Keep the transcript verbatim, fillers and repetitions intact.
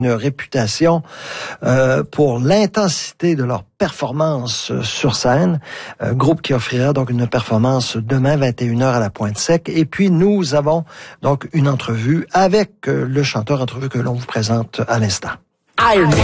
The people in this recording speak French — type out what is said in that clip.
une réputation euh, pour l'intensité de leur performance sur scène. Un groupe qui offrira donc une performance demain vingt et une heures à la Pointe-Sec. Et puis nous avons donc une entrevue avec le chanteur, entrevue que l'on vous présente à l'instant.